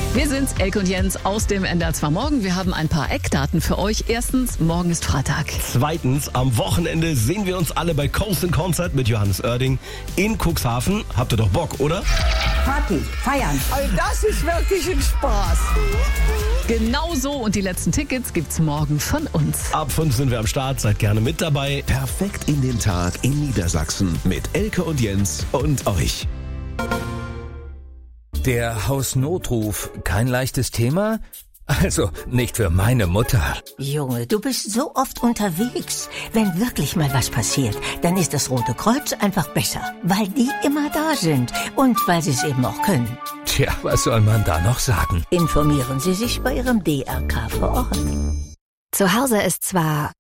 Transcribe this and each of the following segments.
Wir sind's, Elke und Jens aus dem NDR 2 Morgen. Wir haben ein paar Eckdaten für euch. Erstens, morgen ist Freitag. Zweitens, am Wochenende sehen wir uns alle bei Coast in Concert mit Johannes Oerding in Cuxhaven. Habt ihr doch Bock, oder? Party, feiern. Also das ist wirklich ein Spaß. Genau so, und die letzten Tickets gibt's morgen von uns. Ab 5 sind wir am Start, seid gerne mit dabei. Perfekt in den Tag in Niedersachsen mit Elke und Jens und euch. Der Hausnotruf, kein leichtes Thema? Also, nicht für meine Mutter. Junge, du bist so oft unterwegs. Wenn wirklich mal was passiert, dann ist das Rote Kreuz einfach besser. Weil die immer da sind. Und weil sie es eben auch können. Tja, was soll man da noch sagen? Informieren Sie sich bei Ihrem DRK vor Ort. Zu Hause ist zwar...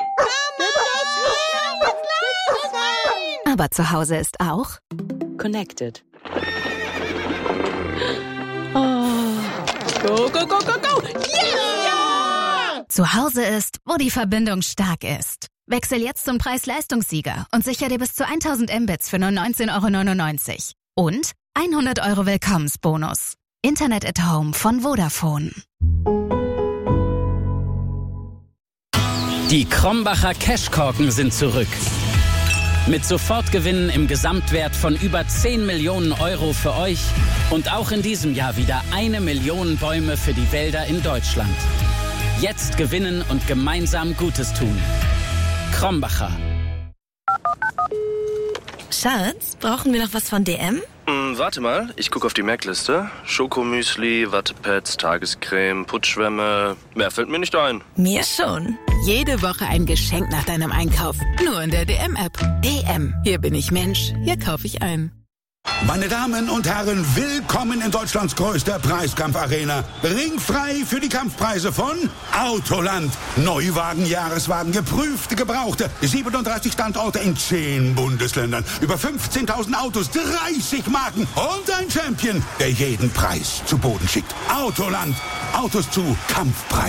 Aber zu Hause ist auch... Connected. Go, go, go, go, go! Yeah! Zu Hause ist, wo die Verbindung stark ist. Wechsel jetzt zum Preis-Leistungssieger und sicher dir bis zu 1000 Mbits für nur 19,99 €. Und 100 € Willkommensbonus. Internet at Home von Vodafone. Die Krombacher Cashkorken sind zurück. Mit Sofortgewinnen im Gesamtwert von über 10 Millionen € für euch und auch in diesem Jahr wieder 1 Million Bäume für die Wälder in Deutschland. Jetzt gewinnen und gemeinsam Gutes tun. Krombacher. Schatz, brauchen wir noch was von DM? Warte mal, ich gucke auf die Merkliste. Schokomüsli, Wattepads, Tagescreme, Putzschwämme. Mehr fällt mir nicht ein. Mir schon. Jede Woche ein Geschenk nach deinem Einkauf. Nur in der DM-App. DM. Hier bin ich Mensch. Hier kaufe ich ein. Meine Damen und Herren, willkommen in Deutschlands größter Preiskampfarena. Ringfrei für die Kampfpreise von Autoland. Neuwagen, Jahreswagen, geprüfte, gebrauchte. 37 Standorte in 10 Bundesländern. Über 15.000 Autos, 30 Marken und ein Champion, der jeden Preis zu Boden schickt. Autoland. Autos zu Kampfpreisen.